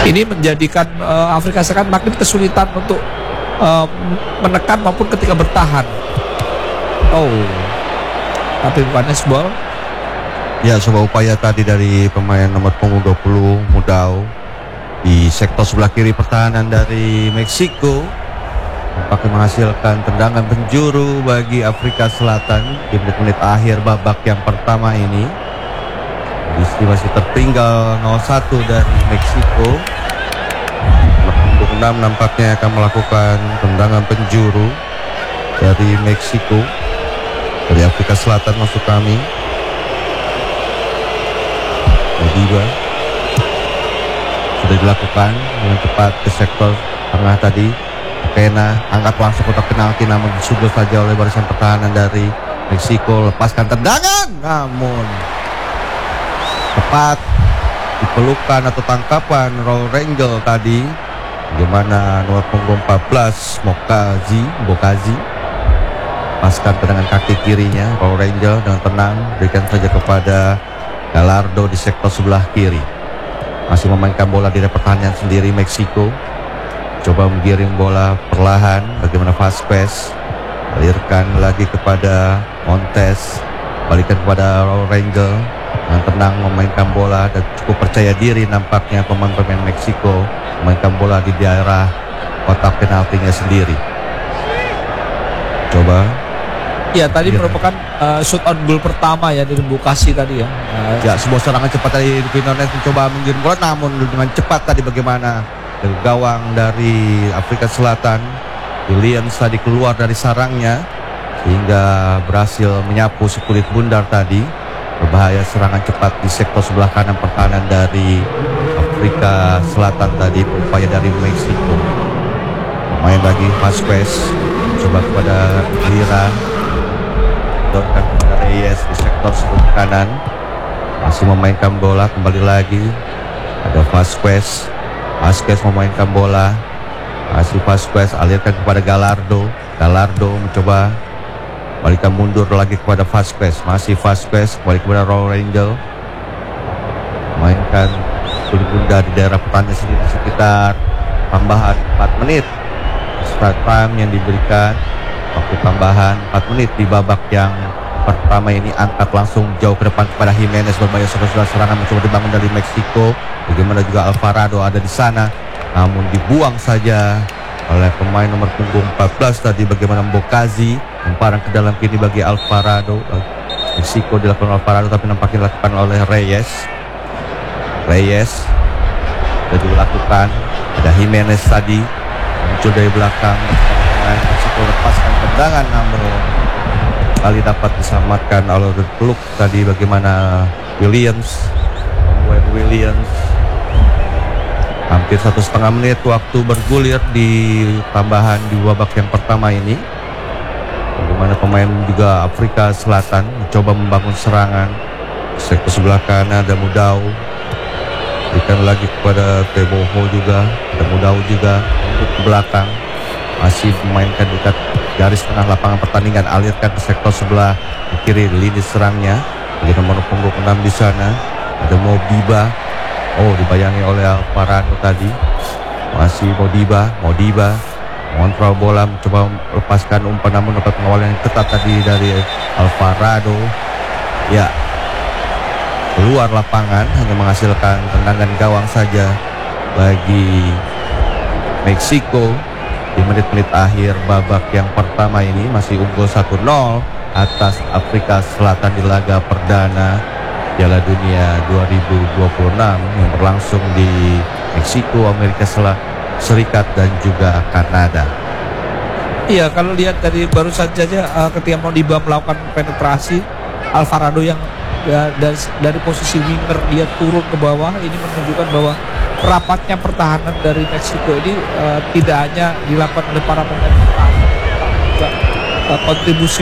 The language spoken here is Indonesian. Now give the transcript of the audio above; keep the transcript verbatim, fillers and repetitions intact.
Ini menjadikan uh, Afrika Selatan makin kesulitan untuk uh, menekan maupun ketika bertahan. Oh, tapi Vanes ball. Ya, sebuah upaya tadi dari pemain nomor punggung dua puluh Mudau di sektor sebelah kiri pertahanan dari Meksiko, tampaknya menghasilkan tendangan penjuru bagi Afrika Selatan di menit-menit akhir babak yang pertama ini. Kondisi masih tertinggal nol satu dari Meksiko. Nomor punggung enam nampaknya akan melakukan tendangan penjuru dari Meksiko. Dari Afrika Selatan masuk kami. Modiba sudah dilakukan dengan cepat ke sektor tengah tadi. Kena angkat langsung kotak penalti, namun disudut saja oleh barisan pertahanan dari Meksiko. Lepaskan tendangan, namun tepat dipelukan atau tangkapan Raul Rengel tadi. Bagaimana nomor punggung empat belas Mokazi Bokazi lepaskan tendangan kaki kirinya. Raul Rengel dengan tenang berikan saja kepada Gallardo di sektor sebelah kiri. Masih memainkan bola di pertahanan sendiri Meksiko. Coba menggiring bola perlahan. Bagaimana Vasquez, alirkan lagi kepada Montes, balikan kepada Raul Rengel. Dengan tenang memainkan bola dan cukup percaya diri nampaknya pemain-pemain Meksiko memainkan bola di daerah kotak penaltinya sendiri. Coba. Ya, tadi merupakan uh, shoot on goal pertama ya dari Bukasi tadi ya. Uh, ya, sebuah serangan cepat dari Quinones mencoba menggiring bola, namun dengan cepat tadi bagaimana dari gawang dari Afrika Selatan Williams tadi keluar dari sarangnya sehingga berhasil menyapu sekulit bundar tadi. Berbahaya serangan cepat di sektor sebelah kanan pertahanan dari Afrika Selatan tadi, upaya dari Meksiko. Main lagi Vasquez, coba kepada Lira, dorkan kepada Reyes di sektor sebelah kanan, masih memainkan bola. Kembali lagi ada Vasquez. Vasquez memainkan bola, masih Vasquez alirkan kepada Gallardo. Gallardo mencoba balikan mundur lagi kepada Vasquez, masih Vasquez kembali kepada Raul Rengel, mainkan kulit bunda di daerah pertahanan sendiri sekitar tambahan empat menit start time yang diberikan. Waktu tambahan empat menit di babak yang pertama ini. Angkat langsung jauh ke depan kepada Jimenez, berbahaya serangan serangan mencoba dibangun dari Meksiko. Bagaimana juga Alvarado ada di sana, namun dibuang saja oleh pemain nomor punggung empat belas tadi. Bagaimana Bokazi memparang ke dalam kini bagi Alvarado. Meksiko dilakukan Alvarado, tapi nampaknya dilakukan oleh Reyes. Reyes sudah dilakukan. Ada Jimenez tadi muncul dari belakang. Meksiko lepaskan tendangan, namun kali dapat diselamatkan oleh peluk tadi. Bagaimana Williams, Wayne Williams. Hampir satu setengah menit waktu bergulir di tambahan di babak yang pertama ini. Bagaimana pemain juga Afrika Selatan mencoba membangun serangan. Sektor sebelah kanan ada Mudau, berikan lagi kepada Teboho juga. Ada Mudau juga untuk ke belakang, masih memainkan dekat garis tengah lapangan pertandingan. Alirkan ke sektor sebelah kiri lini serangnya. Bagi nomor punggung enam di sana ada Modiba. Oh, dibayangi oleh Alvarado tadi. Masih Modiba, Modiba mengontrol bola, mencoba melepaskan umpan, namun dapat pengawalan yang ketat tadi dari Alvarado. Ya, keluar lapangan, hanya menghasilkan tendangan gawang saja bagi Meksiko di menit-menit akhir babak yang pertama ini. Masih unggul satu nol atas Afrika Selatan di laga perdana Piala Dunia dua ribu dua puluh enam yang berlangsung di Meksiko, Amerika Serikat dan juga Kanada. Iya, kalau lihat dari baru saja uh, ketika Modiba melakukan penetrasi, Alvarado yang ya, dari, dari posisi winger dia turun ke bawah, ini menunjukkan bahwa rapatnya pertahanan dari Meksiko ini uh, tidak hanya dilakukan oleh para pemain pertahanan, juga uh, kontribusi